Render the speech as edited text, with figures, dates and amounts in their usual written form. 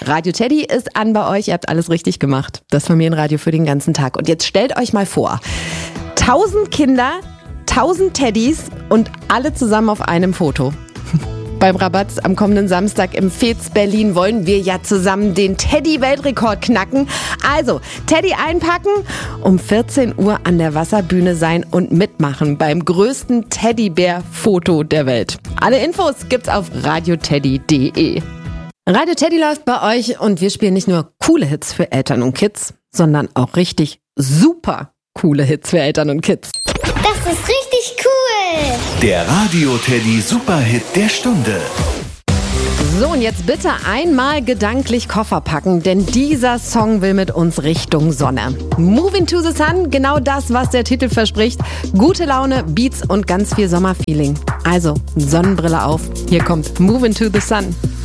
Radio Teddy ist an bei euch. Ihr habt alles richtig gemacht. Das Familienradio für den ganzen Tag. Und jetzt stellt euch mal vor, 1000 Kinder, 1000 Teddys und alle zusammen auf einem Foto. Beim Rabatz am kommenden Samstag im Fez Berlin wollen wir ja zusammen den Teddy-Weltrekord knacken. Also, Teddy einpacken, um 14 Uhr an der Wasserbühne sein und mitmachen beim größten Teddybär-Foto der Welt. Alle Infos gibt's auf radioteddy.de. Radio Teddy läuft bei euch und wir spielen nicht nur coole Hits für Eltern und Kids, sondern auch richtig super coole Hits für Eltern und Kids. Das ist richtig cool! Der Radio Teddy Superhit der Stunde. So, und jetzt bitte einmal gedanklich Koffer packen, denn dieser Song will mit uns Richtung Sonne. Moving to the Sun, genau das, was der Titel verspricht. Gute Laune, Beats und ganz viel Sommerfeeling. Also, Sonnenbrille auf. Hier kommt Moving to the Sun.